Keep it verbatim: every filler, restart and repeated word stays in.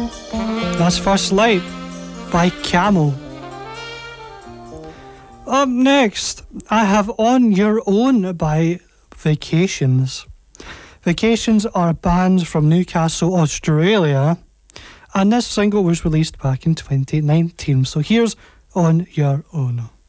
That's First Light by Camel. Up next, I have On Your Own by Vacations. Vacations are bands from Newcastle, Australia, and this single was released back in twenty nineteen. So here's On Your Own.